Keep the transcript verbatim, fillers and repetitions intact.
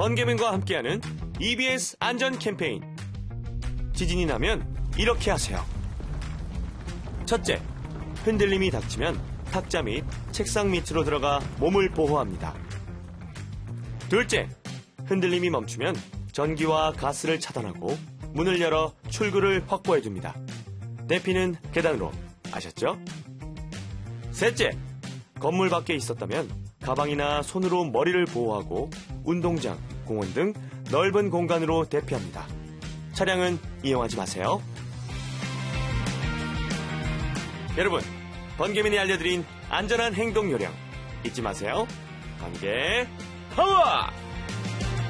번개맨과 함께하는 이비에스 안전 캠페인. 지진이 나면 이렇게 하세요. 첫째, 흔들림이 닥치면 탁자 및 책상 밑으로 들어가 몸을 보호합니다. 둘째, 흔들림이 멈추면 전기와 가스를 차단하고 문을 열어 출구를 확보해줍니다. 대피는 계단으로. 아셨죠? 셋째, 건물 밖에 있었다면 가방이나 손으로 머리를 보호하고 운동장, 공원 등 넓은 공간으로 대피합니다. 차량은 이용하지 마세요. 여러분, 번개맨이 알려드린 안전한 행동 요령 잊지 마세요. 번개 파워!